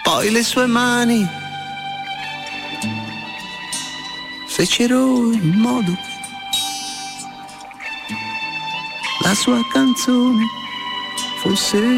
Poi le sue mani fecero in modo che la sua canzone fosse